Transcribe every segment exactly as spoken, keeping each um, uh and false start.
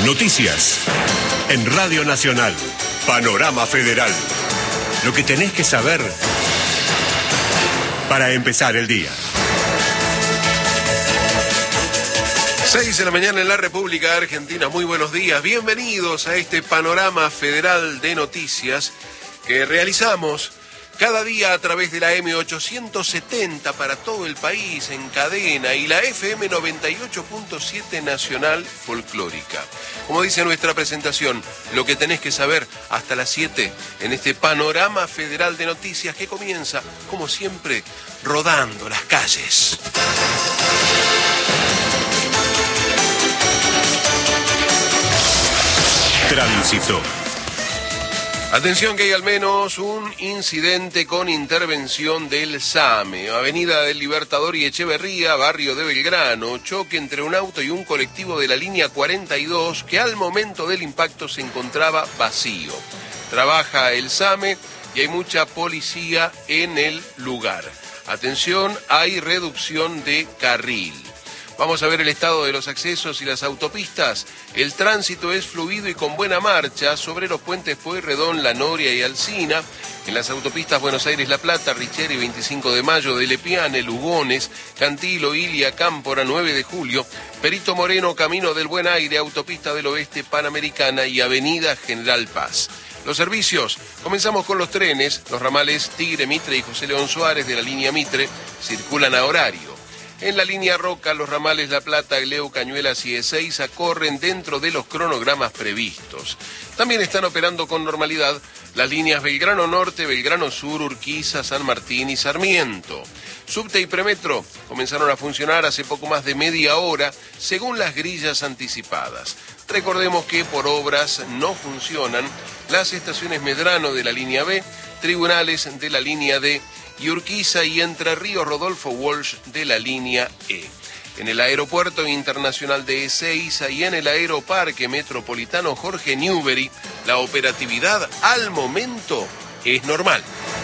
Noticias. En Radio Nacional. Panorama Federal. Lo que tenés que saber para empezar el día. seis de la mañana en la República Argentina. Muy buenos días. Bienvenidos a este Panorama Federal de Noticias que realizamos cada día a través de la eme ochocientos setenta para todo el país en cadena y la efe eme noventa y ocho punto siete Nacional Folclórica. Como dice nuestra presentación, lo que tenés que saber hasta las siete en este Panorama Federal de Noticias que comienza, como siempre, rodando las calles. Tránsito. Atención que hay al menos un incidente con intervención del SAME. Avenida del Libertador y Echeverría, barrio de Belgrano. Choque entre un auto y un colectivo de la línea cuarenta y dos que al momento del impacto se encontraba vacío. Trabaja el SAME y hay mucha policía en el lugar. Atención, hay reducción de carril. Vamos a ver el estado de los accesos y las autopistas. El tránsito es fluido y con buena marcha sobre los puentes Pueyrredón, La Noria y Alsina. En las autopistas Buenos Aires-La Plata, Richeri, veinticinco de mayo, de Lepiane, Lugones, Cantilo, Ilia, Cámpora, nueve de julio, Perito Moreno, Camino del Buen Aire, Autopista del Oeste, Panamericana y Avenida General Paz. Los servicios, comenzamos con los trenes. Los ramales Tigre, Mitre y José León Suárez de la línea Mitre circulan a horario. En la línea Roca, los ramales La Plata, Gleu, Cañuelas y Ezeiza corren dentro de los cronogramas previstos. También están operando con normalidad las líneas Belgrano Norte, Belgrano Sur, Urquiza, San Martín y Sarmiento. Subte y Premetro comenzaron a funcionar hace poco más de media hora, según las grillas anticipadas. Recordemos que por obras no funcionan las estaciones Medrano de la línea B, Tribunales de la línea D, y Urquiza y Entre Ríos Rodolfo Walsh de la línea E. En el Aeropuerto Internacional de Ezeiza y en el Aeroparque Metropolitano Jorge Newbery, la operatividad al momento es normal.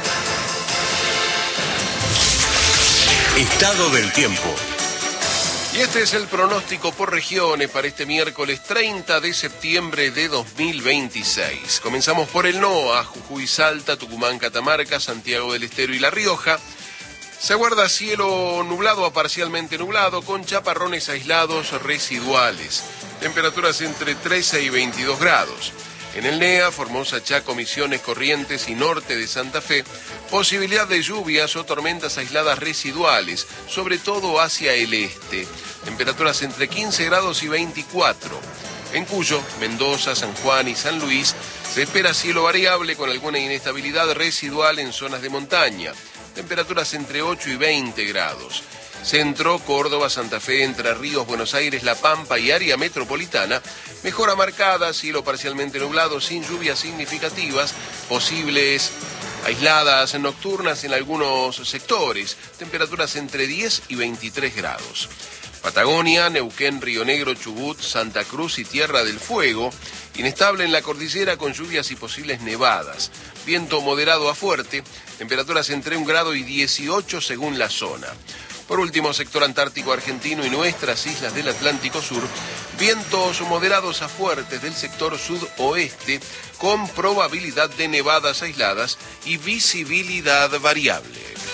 Estado del tiempo. Y este es el pronóstico por regiones para este miércoles treinta de septiembre de dos mil veintiséis. Comenzamos por el NOA, Jujuy, Salta, Tucumán, Catamarca, Santiago del Estero y La Rioja. Se aguarda cielo nublado a parcialmente nublado con chaparrones aislados residuales. Temperaturas entre trece y veintidós grados. En el NEA, Formosa, Chaco, Misiones, Corrientes y norte de Santa Fe, posibilidad de lluvias o tormentas aisladas residuales, sobre todo hacia el este. Temperaturas entre quince grados y veinticuatro. En Cuyo, Mendoza, San Juan y San Luis, se espera cielo variable con alguna inestabilidad residual en zonas de montaña. Temperaturas entre ocho y veinte grados. Centro, Córdoba, Santa Fe, Entre Ríos, Buenos Aires, La Pampa y área metropolitana, mejora marcada, cielo parcialmente nublado, sin lluvias significativas, posibles aisladas nocturnas en algunos sectores, temperaturas entre diez y veintitrés grados. Patagonia, Neuquén, Río Negro, Chubut, Santa Cruz y Tierra del Fuego, inestable en la cordillera con lluvias y posibles nevadas. Viento moderado a fuerte, temperaturas entre un grado y dieciocho según la zona. Por último, sector antártico argentino y nuestras islas del Atlántico Sur, vientos moderados a fuertes del sector sudoeste con probabilidad de nevadas aisladas y visibilidad variable.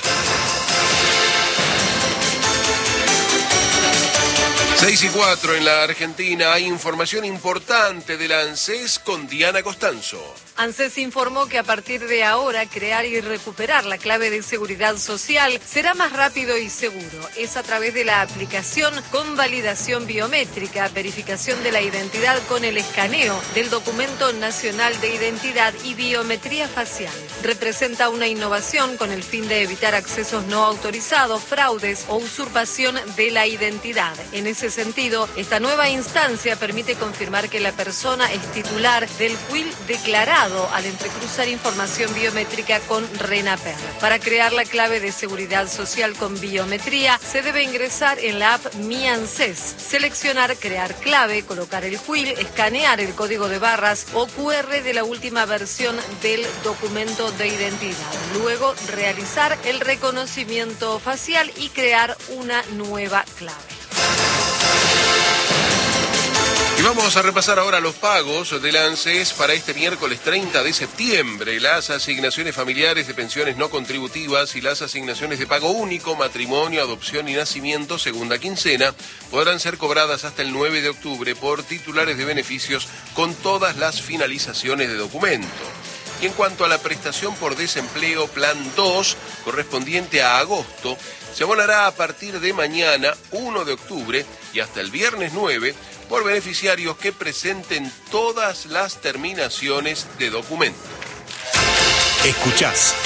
seis y cuatro en la Argentina, hay información importante de la ANSES con Diana Costanzo. ANSES informó que a partir de ahora crear y recuperar la clave de seguridad social será más rápido y seguro. Es a través de la aplicación con validación biométrica, verificación de la identidad con el escaneo del Documento Nacional de Identidad y biometría facial. Representa una innovación con el fin de evitar accesos no autorizados, fraudes o usurpación de la identidad. En ese sentido, esta nueva instancia permite confirmar que la persona es titular del Q U I L declarado al entrecruzar información biométrica con RENAPER. Para crear la clave de seguridad social con biometría, se debe ingresar en la app Mi ANSES, seleccionar crear clave, colocar el Q I L, escanear el código de barras o Q R de la última versión del documento de identidad. Luego, realizar el reconocimiento facial y crear una nueva clave. Vamos a repasar ahora los pagos del ANSES para este miércoles treinta de septiembre. Las asignaciones familiares de pensiones no contributivas y las asignaciones de pago único, matrimonio, adopción y nacimiento, segunda quincena, podrán ser cobradas hasta el nueve de octubre por titulares de beneficios con todas las finalizaciones de documento. Y en cuanto a la prestación por desempleo Plan dos, correspondiente a agosto, se abonará a partir de mañana, uno de octubre, y hasta el viernes nueve, por beneficiarios que presenten todas las terminaciones de documento. Escuchás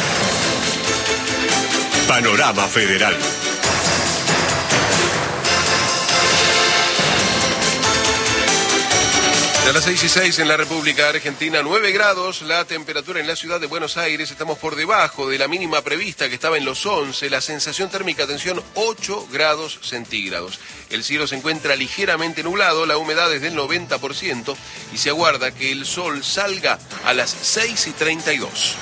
Panorama Federal. A las seis y seis en la República Argentina, nueve grados, la temperatura en la ciudad de Buenos Aires, estamos por debajo de la mínima prevista que estaba en los once, la sensación térmica, atención, ocho grados centígrados. El cielo se encuentra ligeramente nublado, la humedad es del noventa por ciento y se aguarda que el sol salga a las seis y treinta y dos.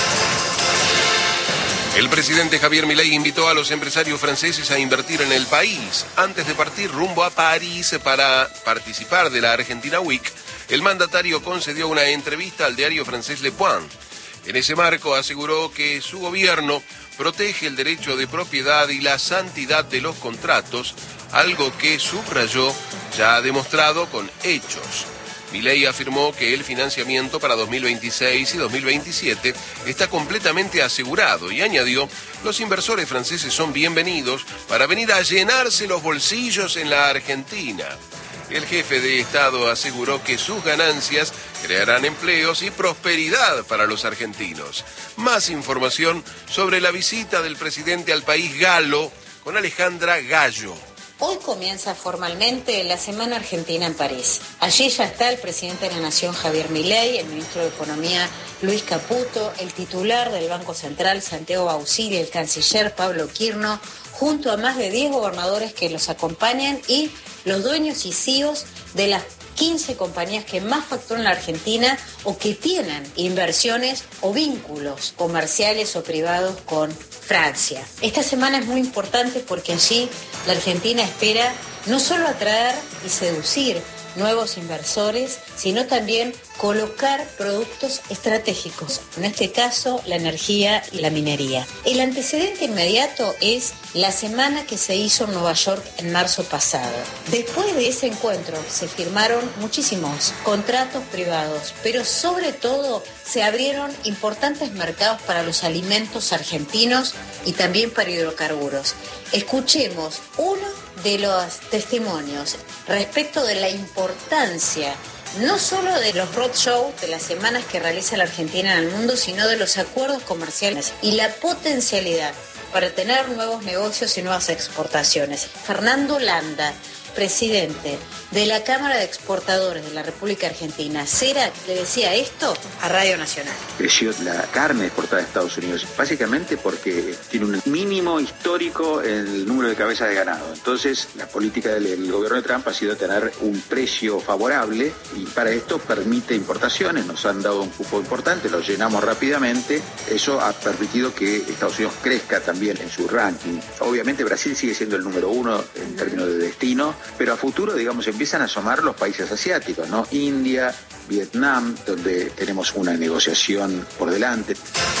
El presidente Javier Milei invitó a los empresarios franceses a invertir en el país. Antes de partir rumbo a París para participar de la Argentina Week, el mandatario concedió una entrevista al diario francés Le Point. En ese marco aseguró que su gobierno protege el derecho de propiedad y la santidad de los contratos, algo que, subrayó, ya ha demostrado con hechos. Milei afirmó que el financiamiento para dos mil veintiséis y dos mil veintisiete está completamente asegurado y añadió, los inversores franceses son bienvenidos para venir a llenarse los bolsillos en la Argentina. El jefe de Estado aseguró que sus ganancias crearán empleos y prosperidad para los argentinos. Más información sobre la visita del presidente al país galo con Alejandra Gallo. Hoy comienza formalmente la Semana Argentina en París. Allí ya está el presidente de la Nación, Javier Milei, el ministro de Economía, Luis Caputo, el titular del Banco Central, Santiago Bauzili, el canciller Pablo Quirno, junto a más de diez gobernadores que los acompañan y los dueños y C E Os de las quince compañías que más facturan en la Argentina o que tienen inversiones o vínculos comerciales o privados con Francia. Esta semana es muy importante porque allí la Argentina espera no solo atraer y seducir nuevos inversores, sino también colocar productos estratégicos, en este caso la energía y la minería. El antecedente inmediato es la semana que se hizo en Nueva York en marzo pasado. Después de ese encuentro se firmaron muchísimos contratos privados, pero sobre todo se abrieron importantes mercados para los alimentos argentinos y también para hidrocarburos. Escuchemos uno de los testimonios respecto de la importancia no solo de los roadshows, de las semanas que realiza la Argentina en el mundo, sino de los acuerdos comerciales y la potencialidad para tener nuevos negocios y nuevas exportaciones. Fernando Landa, presidente de la Cámara de Exportadores de la República Argentina, CERA, le decía esto a Radio Nacional. Creció la carne exportada a Estados Unidos, básicamente porque tiene un mínimo histórico en el número de cabezas de ganado. Entonces, la política del, del gobierno de Trump ha sido tener un precio favorable y para esto permite importaciones. Nos han dado un cupo importante, lo llenamos rápidamente. Eso ha permitido que Estados Unidos crezca también en su ranking. Obviamente, Brasil sigue siendo el número uno en términos de destino, pero a futuro, digamos, empiezan a asomar los países asiáticos, ¿no? India, Vietnam, donde tenemos una negociación por delante.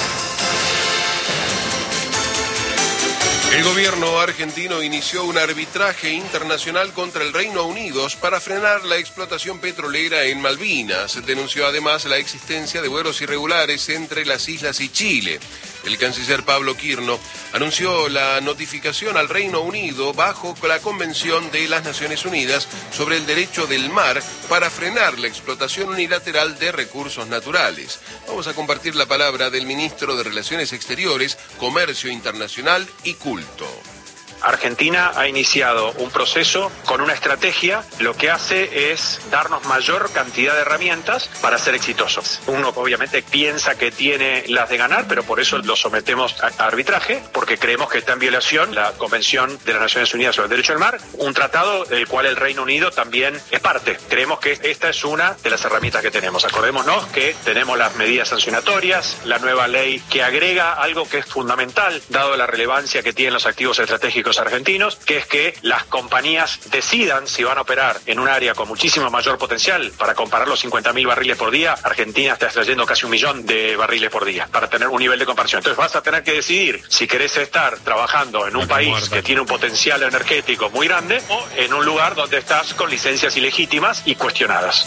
El gobierno argentino inició un arbitraje internacional contra el Reino Unido para frenar la explotación petrolera en Malvinas. Denunció además la existencia de vuelos irregulares entre las islas y Chile. El canciller Pablo Quirno anunció la notificación al Reino Unido bajo la Convención de las Naciones Unidas sobre el Derecho del Mar para frenar la explotación unilateral de recursos naturales. Vamos a compartir la palabra del ministro de Relaciones Exteriores, Comercio Internacional y Culto. Argentina ha iniciado un proceso con una estrategia, lo que hace es darnos mayor cantidad de herramientas para ser exitosos. Uno obviamente piensa que tiene las de ganar, pero por eso lo sometemos a arbitraje, porque creemos que está en violación la Convención de las Naciones Unidas sobre el Derecho del Mar, un tratado del cual el Reino Unido también es parte. Creemos que esta es una de las herramientas que tenemos. Acordémonos que tenemos las medidas sancionatorias, la nueva ley que agrega algo que es fundamental, dado la relevancia que tienen los activos estratégicos los argentinos, que es que las compañías decidan si van a operar en un área con muchísimo mayor potencial. Para comparar los cincuenta mil barriles por día, Argentina está extrayendo casi un millón de barriles por día, para tener un nivel de comparación. Entonces vas a tener que decidir si querés estar trabajando en un país que tiene un potencial energético muy grande o en un lugar donde estás con licencias ilegítimas y cuestionadas.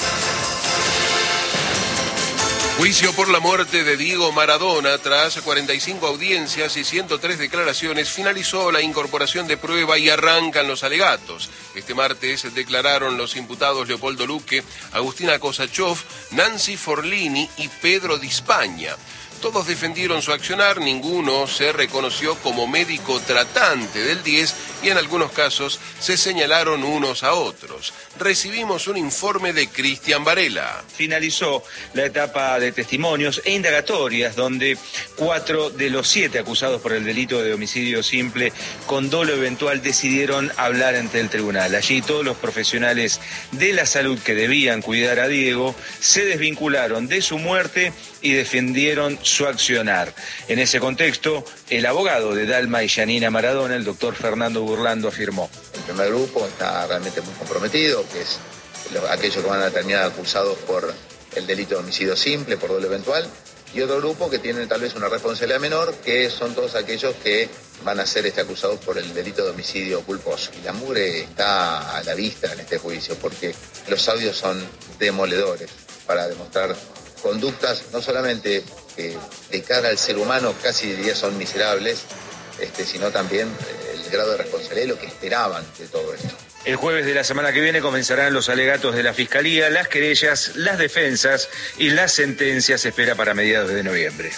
Juicio por la muerte de Diego Maradona. Tras cuarenta y cinco audiencias y ciento tres declaraciones, finalizó la incorporación de prueba y arrancan los alegatos. Este martes declararon los imputados Leopoldo Luque, Agustina Kosachov, Nancy Forlini y Pedro Di Spagna. Todos defendieron su accionar, ninguno se reconoció como médico tratante del diez y en algunos casos se señalaron unos a otros. Recibimos un informe de Cristian Varela. Finalizó la etapa de testimonios e indagatorias donde cuatro de los siete acusados por el delito de homicidio simple con dolo eventual decidieron hablar ante el tribunal. Allí todos los profesionales de la salud que debían cuidar a Diego se desvincularon de su muerte y defendieron su accionar. En ese contexto, el abogado de Dalma y Yanina Maradona, el doctor Fernando Burlando, afirmó: el primer grupo está realmente muy comprometido, que es los, aquellos que van a terminar acusados por el delito de homicidio simple, por dolo eventual, y otro grupo que tiene tal vez una responsabilidad menor, que son todos aquellos que van a ser este, acusados por el delito de homicidio culposo. Y la mugre está a la vista en este juicio, porque los audios son demoledores para demostrar conductas no solamente que de cara al ser humano casi diría son miserables, este, sino también el grado de responsabilidad y lo que esperaban de todo esto. El jueves de la semana que viene comenzarán los alegatos de la Fiscalía, las querellas, las defensas y las sentencias se espera para mediados de noviembre.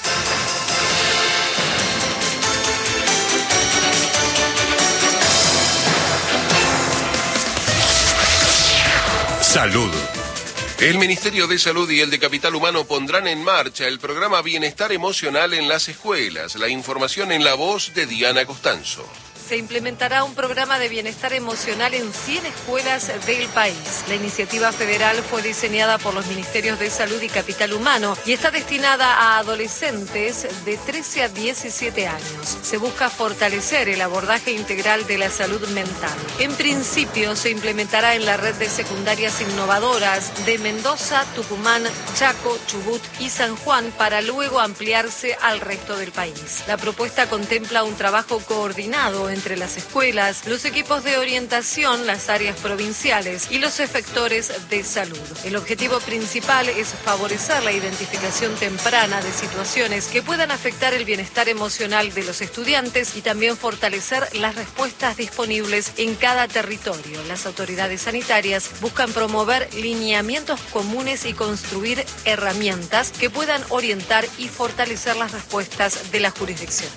Salud. El Ministerio de Salud y el de Capital Humano pondrán en marcha el programa Bienestar Emocional en las escuelas. La información en la voz de Diana Costanzo. Se implementará un programa de bienestar emocional en cien escuelas del país. La iniciativa federal fue diseñada por los Ministerios de Salud y Capital Humano y está destinada a adolescentes de trece a diecisiete años. Se busca fortalecer el abordaje integral de la salud mental. En principio, se implementará en la red de secundarias innovadoras de Mendoza, Tucumán, Chaco, Chubut y San Juan para luego ampliarse al resto del país. La propuesta contempla un trabajo coordinado en entre las escuelas, los equipos de orientación, las áreas provinciales y los efectores de salud. El objetivo principal es favorecer la identificación temprana de situaciones que puedan afectar el bienestar emocional de los estudiantes y también fortalecer las respuestas disponibles en cada territorio. Las autoridades sanitarias buscan promover lineamientos comunes y construir herramientas que puedan orientar y fortalecer las respuestas de la jurisdicción.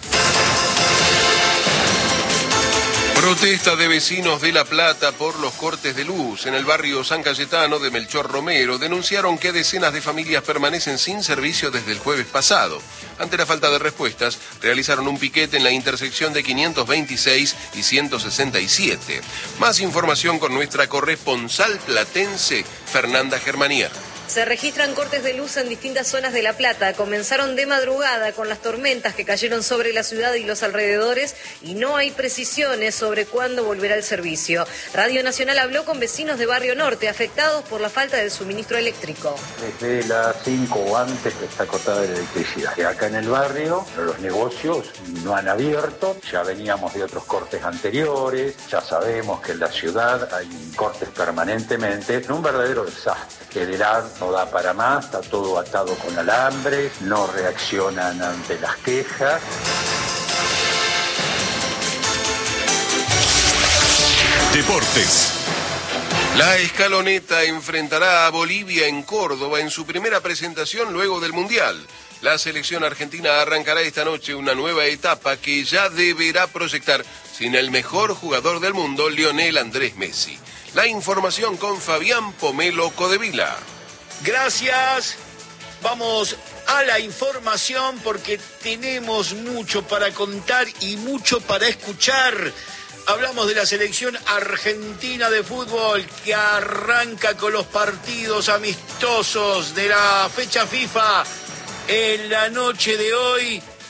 Protesta de vecinos de La Plata por los cortes de luz. En el barrio San Cayetano de Melchor Romero denunciaron que decenas de familias permanecen sin servicio desde el jueves pasado. Ante la falta de respuestas, realizaron un piquete en la intersección de quinientos veintiséis y ciento sesenta y siete. Más información con nuestra corresponsal platense, Fernanda Germanier. Se registran cortes de luz en distintas zonas de La Plata. Comenzaron de madrugada con las tormentas que cayeron sobre la ciudad y los alrededores y no hay precisiones sobre cuándo volverá el servicio. Radio Nacional habló con vecinos de Barrio Norte afectados por la falta de suministro eléctrico. Desde las cinco o antes está cortada la electricidad. Y acá en el barrio los negocios no han abierto, ya veníamos de otros cortes anteriores, ya sabemos que en la ciudad hay cortes permanentemente. Es un verdadero desastre. El edad no da para más, está todo atado con alambres, no reaccionan ante las quejas. Deportes. La escaloneta enfrentará a Bolivia en Córdoba en su primera presentación luego del Mundial. La selección argentina arrancará esta noche una nueva etapa que ya deberá proyectar sin el mejor jugador del mundo, Lionel Andrés Messi. La información con Fabián Pomelo Codevila. Gracias. Vamos a la información porque tenemos mucho para contar y mucho para escuchar. Hablamos de la selección argentina de fútbol que arranca con los partidos amistosos de la fecha FIFA en la noche de hoy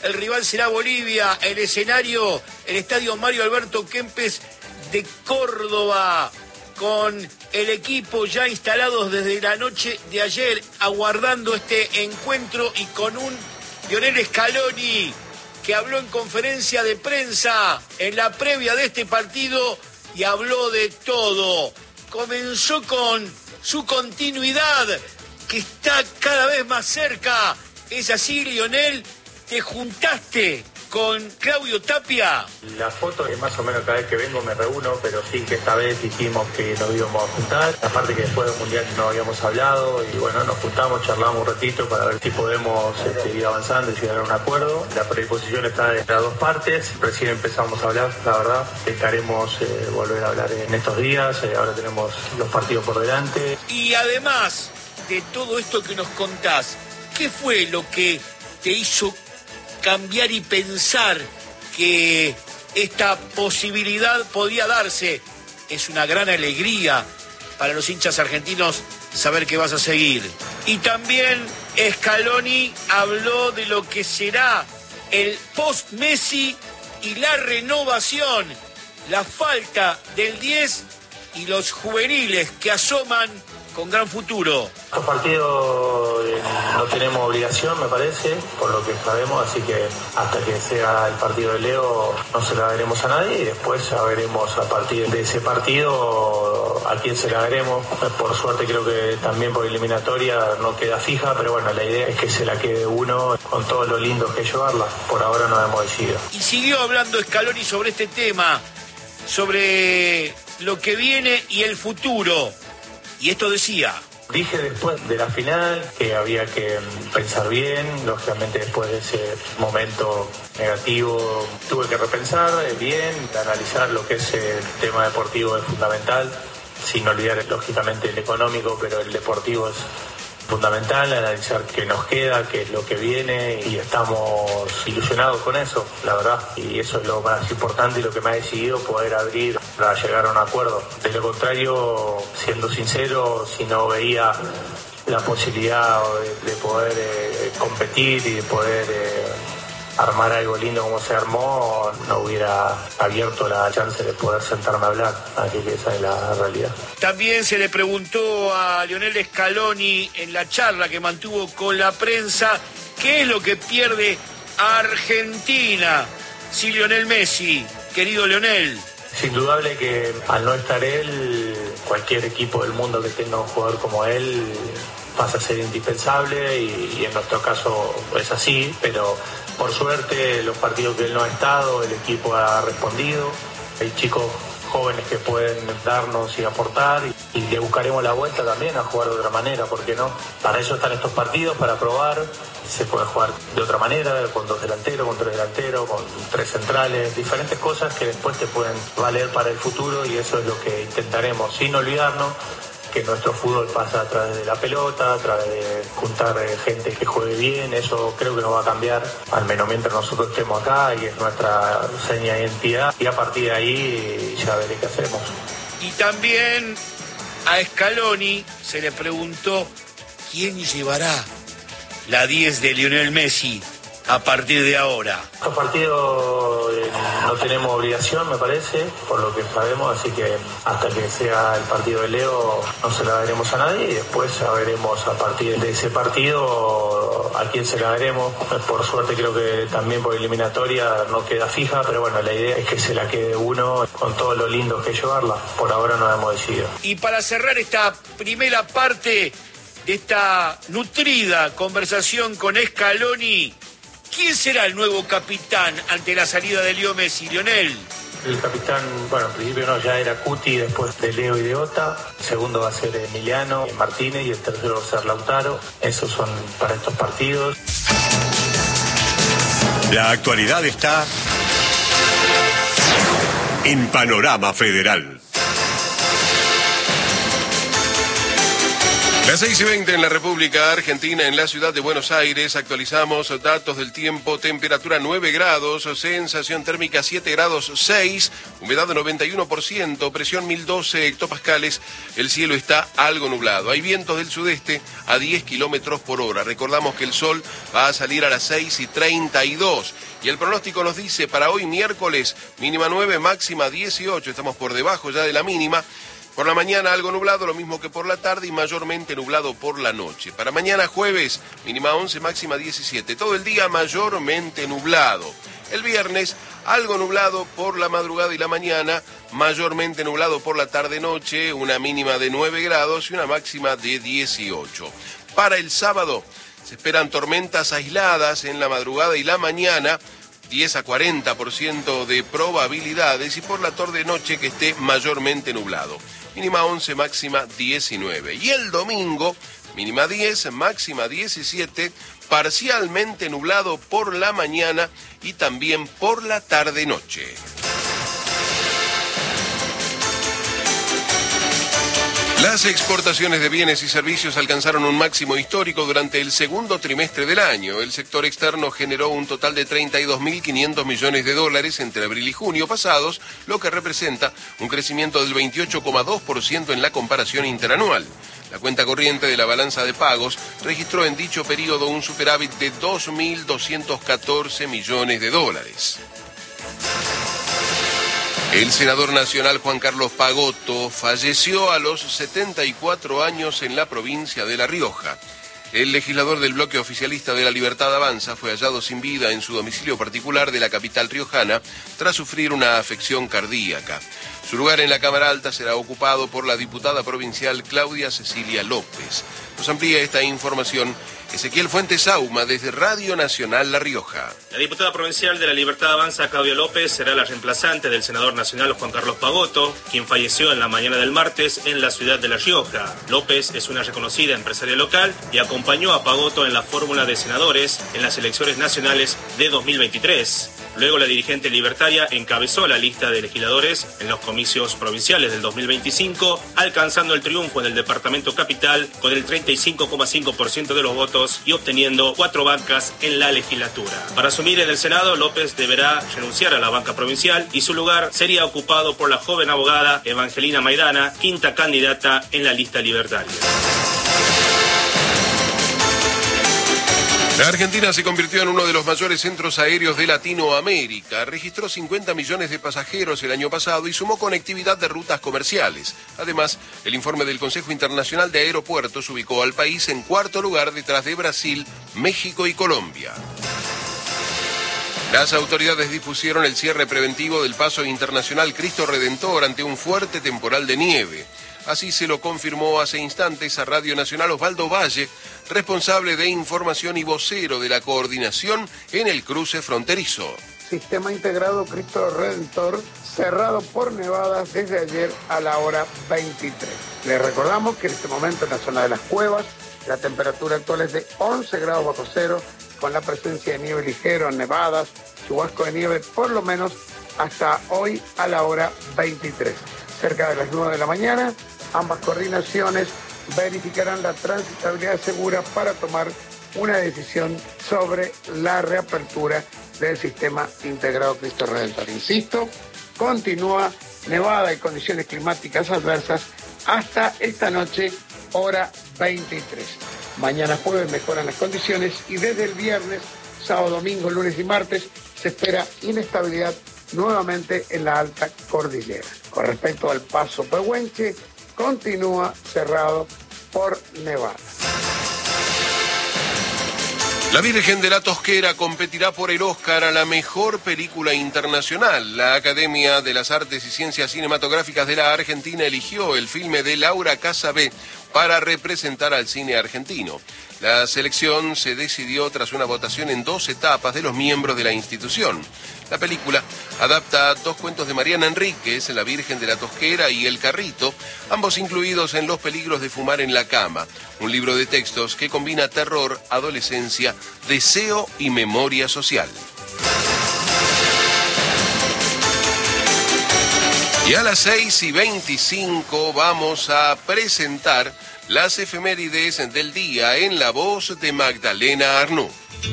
El rival será Bolivia. El escenario, el estadio Mario Alberto Kempes de Córdoba, con el equipo ya instalados desde la noche de ayer, aguardando este encuentro y con un Lionel Scaloni que habló en conferencia de prensa en la previa de este partido y habló de todo. Comenzó con su continuidad, que está cada vez más cerca. ¿Es así, Lionel? ¿Te juntaste con Claudio Tapia? La foto que más o menos cada vez que vengo me reúno, pero sí que esta vez dijimos que nos íbamos a juntar. Aparte que después del Mundial no habíamos hablado y bueno, nos juntamos, charlamos un ratito para ver si podemos este, ir avanzando y llegar a un acuerdo. La predisposición está de las dos partes. Recién empezamos a hablar, la verdad. Intentaremos eh, volver a hablar en estos días. Eh, ahora tenemos los partidos por delante. Y además de todo esto que nos contás, ¿qué fue lo que te hizo cambiar y pensar que esta posibilidad podía darse? Es una gran alegría para los hinchas argentinos saber que vas a seguir. Y también Scaloni habló de lo que será el post-Messi y la renovación, la falta del diez y los juveniles que asoman con gran futuro. Estos partidos eh, no tenemos obligación, me parece, por lo que sabemos, así que hasta que sea el partido de Leo no se la daremos a nadie y después ya veremos a partir de ese partido a quién se la daremos. Por suerte creo que también por eliminatoria no queda fija, pero bueno, la idea es que se la quede uno con todo lo lindo que es llevarla. Por ahora no hemos decidido. Y siguió hablando Scaloni sobre este tema, sobre lo que viene y el futuro. Y esto decía. Dije después de la final que había que pensar bien, lógicamente después de ese momento negativo tuve que repensar bien, analizar lo que es el tema deportivo es fundamental, sin olvidar lógicamente el económico, pero el deportivo es fundamental, analizar qué nos queda, qué es lo que viene y estamos ilusionados con eso, la verdad, y eso es lo más importante y lo que me ha decidido poder abrir para llegar a un acuerdo. De lo contrario, siendo sincero, si no veía la posibilidad de, de poder eh, competir y de poder eh, armar algo lindo como se armó, no hubiera abierto la chance de poder sentarme a hablar, así que esa es la realidad. También se le preguntó a Lionel Scaloni en la charla que mantuvo con la prensa qué es lo que pierde Argentina si Lionel Messi, querido Lionel. Es indudable que al no estar él, cualquier equipo del mundo que tenga un jugador como él pasa a ser indispensable y, y en nuestro caso es así, pero por suerte los partidos que él no ha estado, el equipo ha respondido, hay chicos jóvenes que pueden darnos y aportar y, y le buscaremos la vuelta también a jugar de otra manera, ¿por qué no? Para eso están estos partidos, para probar, se puede jugar de otra manera, con dos delanteros, con tres delanteros, con tres centrales, diferentes cosas que después te pueden valer para el futuro y eso es lo que intentaremos, sin olvidarnos que nuestro fútbol pasa a través de la pelota, a través de juntar gente que juegue bien, eso creo que no va a cambiar, al menos mientras nosotros estemos acá y es nuestra seña de identidad y a partir de ahí ya veré qué hacemos. Y también a Scaloni se le preguntó quién llevará la diez de Lionel Messi a partir de ahora. Estos partidos eh, no tenemos obligación, me parece, por lo que sabemos, así que hasta que sea el partido de Leo no se la daremos a nadie y después ya veremos a partir de ese partido a quién se la daremos. Por suerte creo que también por eliminatoria no queda fija, pero bueno, la idea es que se la quede uno con todo lo lindo que es llevarla. Por ahora no hemos decidido. Y para cerrar esta primera parte de esta nutrida conversación con Scaloni, ¿quién será el nuevo capitán ante la salida de Leo Messi, Lionel? El capitán, bueno, en principio no, ya era Cuti, después de Leo y de Ota. El segundo va a ser Emiliano Martínez y el tercero va a ser Lautaro. Esos son para estos partidos. La actualidad está en Panorama Federal. Las seis y veinte en la República Argentina, en la ciudad de Buenos Aires. Actualizamos datos del tiempo: temperatura nueve grados, sensación térmica siete grados seis, humedad noventa y uno por ciento, presión mil doce hectopascales. El cielo está algo nublado. Hay vientos del sudeste a diez kilómetros por hora. Recordamos que el sol va a salir a las seis y treinta y dos. Y el pronóstico nos dice para hoy miércoles, mínima nueve, máxima dieciocho. Estamos por debajo ya de la mínima. Por la mañana algo nublado, lo mismo que por la tarde, y mayormente nublado por la noche. Para mañana jueves, mínima once, máxima diecisiete. Todo el día mayormente nublado. El viernes, algo nublado por la madrugada y la mañana, mayormente nublado por la tarde-noche, una mínima de nueve grados y una máxima de dieciocho. Para el sábado, se esperan tormentas aisladas en la madrugada y la mañana, diez a cuarenta por ciento de probabilidades, y por la tarde-noche que esté mayormente nublado. Mínima once, máxima diecinueve. Y el domingo, mínima diez, máxima diecisiete, parcialmente nublado por la mañana y también por la tarde-noche. Las exportaciones de bienes y servicios alcanzaron un máximo histórico durante el segundo trimestre del año. El sector externo generó un total de treinta y dos mil quinientos millones de dólares entre abril y junio pasados, lo que representa un crecimiento del veintiocho coma dos por ciento en la comparación interanual. La cuenta corriente de la balanza de pagos registró en dicho periodo un superávit de dos mil doscientos catorce millones de dólares. El senador nacional Juan Carlos Pagotto falleció a los setenta y cuatro años en la provincia de La Rioja. El legislador del bloque oficialista de La Libertad Avanza fue hallado sin vida en su domicilio particular de la capital riojana tras sufrir una afección cardíaca. Su lugar en la Cámara Alta será ocupado por la diputada provincial Claudia Cecilia López. Nos amplía esta información Ezequiel Fuentes Sauma desde Radio Nacional La Rioja. La diputada provincial de La Libertad Avanza, Claudia López, será la reemplazante del senador nacional Juan Carlos Pagotto, quien falleció en la mañana del martes en la ciudad de La Rioja. López es una reconocida empresaria local y acompañó a Pagotto en la fórmula de senadores en las elecciones nacionales de dos mil veintitrés. Luego la dirigente libertaria encabezó la lista de legisladores en los comicios provinciales del dos mil veinticinco, alcanzando el triunfo en el departamento capital con el treinta y cinco coma cinco por ciento de los votos y obteniendo cuatro bancas en la legislatura. Para asumir en el Senado, López deberá renunciar a la banca provincial y su lugar sería ocupado por la joven abogada Evangelina Maidana, quinta candidata en la lista libertaria. La Argentina se convirtió en uno de los mayores centros aéreos de Latinoamérica. Registró cincuenta millones de pasajeros el año pasado y sumó conectividad de rutas comerciales. Además, el informe del Consejo Internacional de Aeropuertos ubicó al país en cuarto lugar detrás de Brasil, México y Colombia. Las autoridades dispusieron el cierre preventivo del paso internacional Cristo Redentor ante un fuerte temporal de nieve. Así se lo confirmó hace instantes a Radio Nacional Osvaldo Valle, responsable de información y vocero de la coordinación en el cruce fronterizo. Sistema integrado Cristo Redentor cerrado por nevadas desde ayer a la hora veintitrés. Les recordamos que en este momento en la zona de las cuevas la temperatura actual es de once grados bajo cero, con la presencia de nieve ligero, nevadas, chubasco de nieve por lo menos hasta hoy a la hora veintitrés. Cerca de las nueve de la mañana, ambas coordinaciones verificarán la transitabilidad segura para tomar una decisión sobre la reapertura del sistema integrado Cristo Redentor. Insisto, continúa nevada y condiciones climáticas adversas hasta esta noche, hora veintitrés. Mañana jueves mejoran las condiciones y desde el viernes, sábado, domingo, lunes y martes se espera inestabilidad nuevamente en la alta cordillera. Con respecto al paso Pehuenche, continúa cerrado por nevada. La Virgen de la Tosquera competirá por el Oscar a la mejor película internacional. La Academia de las Artes y Ciencias Cinematográficas de la Argentina eligió el filme de Laura Casabé para representar al cine argentino. La selección se decidió tras una votación en dos etapas de los miembros de la institución. La película adapta dos cuentos de Mariana Enríquez, La Virgen de la Tosquera y El Carrito, ambos incluidos en Los peligros de fumar en la cama, un libro de textos que combina terror, adolescencia, deseo y memoria social. Y a las seis y veinticinco vamos a presentar las efemérides del día en la voz de Magdalena Arnaud.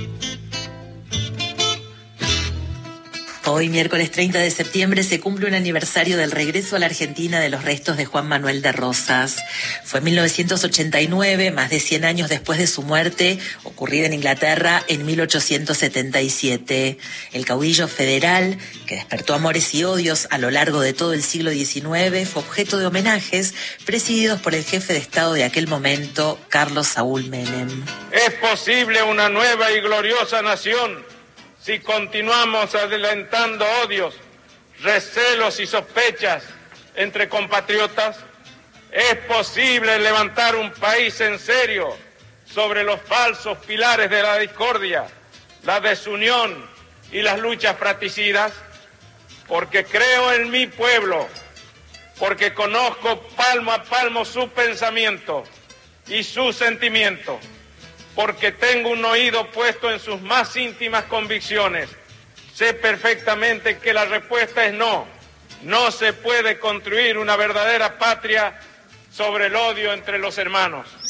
Hoy, miércoles treinta de septiembre, se cumple un aniversario del regreso a la Argentina de los restos de Juan Manuel de Rosas. Fue en mil novecientos ochenta y nueve, más de cien años después de su muerte, ocurrida en Inglaterra en mil ochocientos setenta y siete. El caudillo federal, que despertó amores y odios a lo largo de todo el siglo diecinueve, fue objeto de homenajes presididos por el jefe de Estado de aquel momento, Carlos Saúl Menem. Es posible una nueva y gloriosa nación si continuamos adelantando odios, recelos y sospechas entre compatriotas. Es posible levantar un país en serio sobre los falsos pilares de la discordia, la desunión y las luchas fratricidas, porque creo en mi pueblo, porque conozco palmo a palmo su pensamiento y su sentimiento, porque tengo un oído puesto en sus más íntimas convicciones. Sé perfectamente que la respuesta es no. No se puede construir una verdadera patria sobre el odio entre los hermanos.